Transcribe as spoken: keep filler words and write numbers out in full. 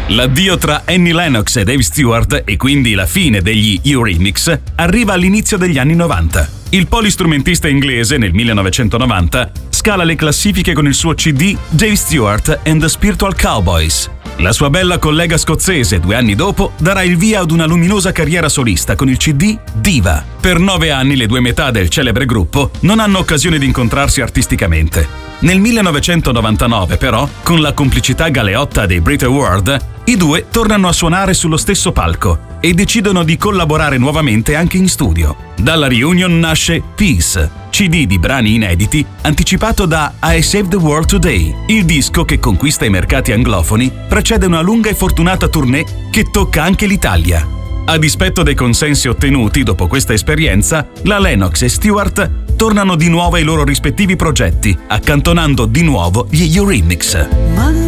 L'addio tra Annie Lennox e Dave Stewart, e quindi la fine degli Eurythmics, arriva all'inizio degli anni novanta. Il polistrumentista inglese nel millenovecentonovanta scala le classifiche con il suo C D Dave Stewart and the Spiritual Cowboys. La sua bella collega scozzese, due anni dopo, darà il via ad una luminosa carriera solista con il C D Diva. Per nove anni le due metà del celebre gruppo non hanno occasione di incontrarsi artisticamente. Nel millenovecentonovantanove, però, con la complicità galeotta dei Brit Award, i due tornano a suonare sullo stesso palco e decidono di collaborare nuovamente anche in studio. Dalla reunion nasce Peace, C D di brani inediti anticipato da I Saved the World Today, il disco che conquista i mercati anglofoni precede una lunga e fortunata tournée che tocca anche l'Italia. A dispetto dei consensi ottenuti dopo questa esperienza, la Lennox e Stewart tornano di nuovo ai loro rispettivi progetti, accantonando di nuovo gli Eurythmics.